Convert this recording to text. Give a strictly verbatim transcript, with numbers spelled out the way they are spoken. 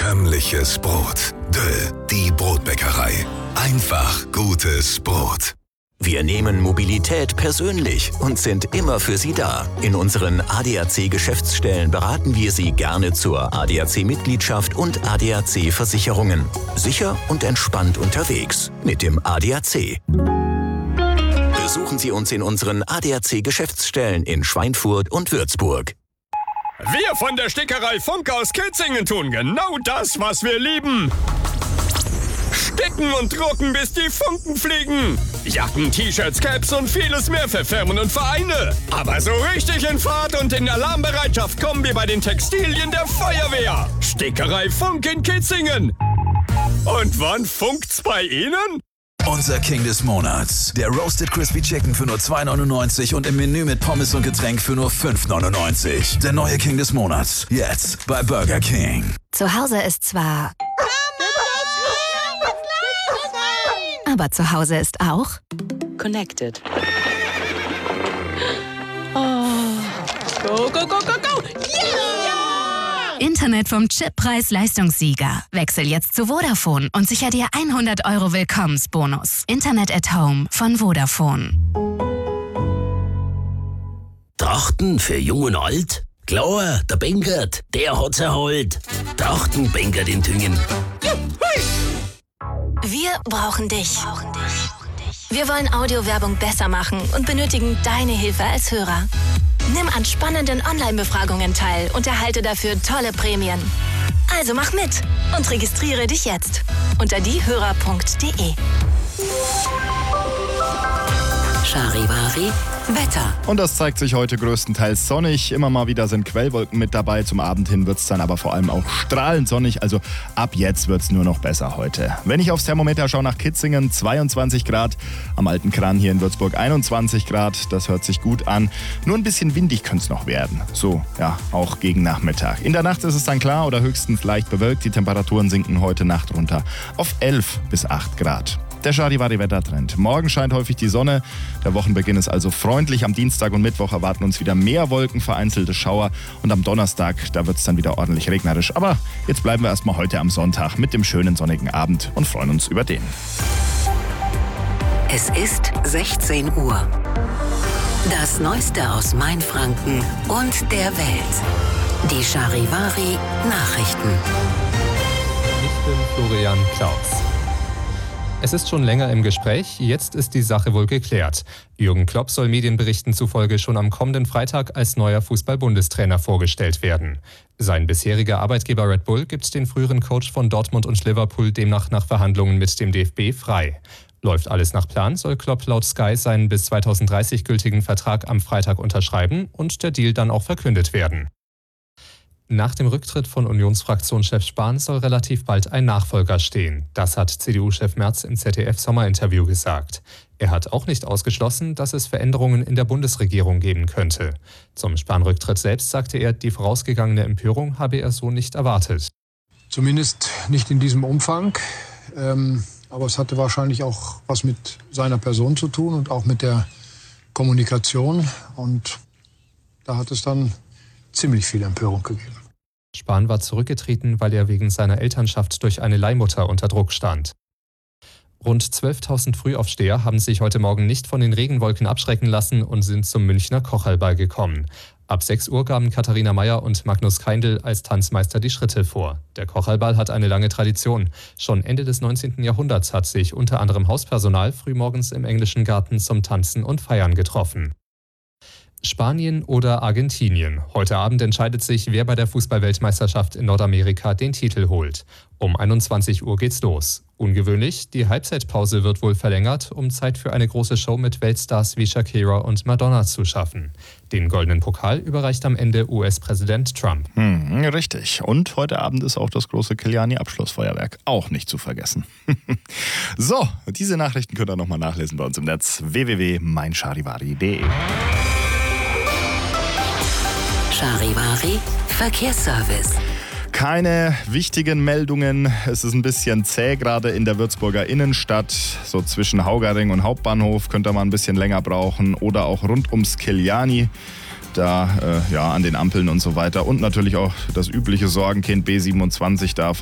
Bekömmliches Brot. Döll, die Brotbäckerei. Einfach gutes Brot. Wir nehmen Mobilität persönlich und sind immer für Sie da. In unseren A D A C-Geschäftsstellen beraten wir Sie gerne zur A D A C-Mitgliedschaft und A D A C-Versicherungen. Sicher und entspannt unterwegs mit dem A D A C. Besuchen Sie uns in unseren A D A C-Geschäftsstellen in Schweinfurt und Würzburg. Wir von der Stickerei Funk aus Kitzingen tun genau das, was wir lieben. Sticken und drucken, bis die Funken fliegen. Jacken, T-Shirts, Caps und vieles mehr für Firmen und Vereine. Aber so richtig in Fahrt und in Alarmbereitschaft kommen wir bei den Textilien der Feuerwehr. Stickerei Funk in Kitzingen. Und wann funkt's bei Ihnen? Unser King des Monats. Der Roasted Crispy Chicken für nur zwei neunundneunzig und im Menü mit Pommes und Getränk für nur fünf neunundneunzig. Der neue King des Monats. Jetzt bei Burger King. Zu Hause ist zwar... Aber zu Hause ist auch... Connected. Oh. Go, go, go, go, go! Yeah! Internet vom Chip Preis-Leistungssieger. Wechsel jetzt zu Vodafone und sicher dir hundert Euro Willkommensbonus. Internet at Home von Vodafone. Trachten für Jung und Alt? Klar, der Benkert, der hat's erholt. Trachten Benkert in Tüngen. Wir brauchen dich. Wir wollen Audiowerbung besser machen und benötigen deine Hilfe als Hörer. Nimm an spannenden Online-Befragungen teil und erhalte dafür tolle Prämien. Also mach mit und registriere dich jetzt unter diehörer punkt de. Charivari Wetter. Und das zeigt sich heute größtenteils sonnig. Immer mal wieder sind Quellwolken mit dabei. Zum Abend hin wird es dann aber vor allem auch strahlend sonnig. Also ab jetzt wird es nur noch besser heute. Wenn ich aufs Thermometer schaue, nach Kitzingen zweiundzwanzig Grad. Am Alten Kran hier in Würzburg einundzwanzig Grad. Das hört sich gut an. Nur ein bisschen windig könnte es noch werden. So, ja, auch gegen Nachmittag. In der Nacht ist es dann klar oder höchstens leicht bewölkt. Die Temperaturen sinken heute Nacht runter auf elf bis acht Grad. Der Charivari-Wettertrend. Morgen scheint häufig die Sonne. Der Wochenbeginn ist also freundlich. Am Dienstag und Mittwoch erwarten uns wieder mehr Wolken, vereinzelte Schauer. Und am Donnerstag, da wird es dann wieder ordentlich regnerisch. Aber jetzt bleiben wir erstmal heute am Sonntag mit dem schönen sonnigen Abend und freuen uns über den. Es ist sechzehn Uhr. Das Neueste aus Mainfranken und der Welt. Die Charivari Nachrichten. Ich bin Florian Klaus. Es ist schon länger im Gespräch, jetzt ist die Sache wohl geklärt. Jürgen Klopp soll Medienberichten zufolge schon am kommenden Freitag als neuer Fußball-Bundestrainer vorgestellt werden. Sein bisheriger Arbeitgeber Red Bull gibt den früheren Coach von Dortmund und Liverpool demnach nach Verhandlungen mit dem D F B frei. Läuft alles nach Plan, soll Klopp laut Sky seinen bis zweitausenddreißig gültigen Vertrag am Freitag unterschreiben und der Deal dann auch verkündet werden. Nach dem Rücktritt von Unionsfraktionschef Spahn soll relativ bald ein Nachfolger stehen. Das hat C D U-Chef Merz im Z D F-Sommerinterview gesagt. Er hat auch nicht ausgeschlossen, dass es Veränderungen in der Bundesregierung geben könnte. Zum Spahn-Rücktritt selbst sagte er, die vorausgegangene Empörung habe er so nicht erwartet. Zumindest nicht in diesem Umfang. Ähm, aber es hatte wahrscheinlich auch was mit seiner Person zu tun und auch mit der Kommunikation. Und da hat es dann ziemlich viel Empörung gegeben. Spahn war zurückgetreten, weil er wegen seiner Elternschaft durch eine Leihmutter unter Druck stand. Rund zwölftausend Frühaufsteher haben sich heute Morgen nicht von den Regenwolken abschrecken lassen und sind zum Münchner Kochalball gekommen. Ab sechs Uhr gaben Katharina Mayer und Magnus Keindl als Tanzmeister die Schritte vor. Der Kochalball hat eine lange Tradition. Schon Ende des neunzehnten Jahrhunderts hat sich unter anderem Hauspersonal frühmorgens im englischen Garten zum Tanzen und Feiern getroffen. Spanien oder Argentinien. Heute Abend entscheidet sich, wer bei der Fußball-Weltmeisterschaft in Nordamerika den Titel holt. Um einundzwanzig Uhr geht's los. Ungewöhnlich, die Halbzeitpause wird wohl verlängert, um Zeit für eine große Show mit Weltstars wie Shakira und Madonna zu schaffen. Den goldenen Pokal überreicht am Ende U S-Präsident Trump. Hm, richtig. Und heute Abend ist auch das große Kiliani-Abschlussfeuerwerk auch nicht zu vergessen. So, diese Nachrichten könnt ihr nochmal nachlesen bei uns im Netz w w w punkt mein charivari punkt de. Charivari Verkehrsservice. Keine wichtigen Meldungen. Es ist ein bisschen zäh, gerade in der Würzburger Innenstadt. So zwischen Haugaring und Hauptbahnhof könnt ihr mal ein bisschen länger brauchen. Oder auch rund ums Kiliani. Da äh, ja, an den Ampeln und so weiter. Und natürlich auch das übliche Sorgenkind B siebenundzwanzig da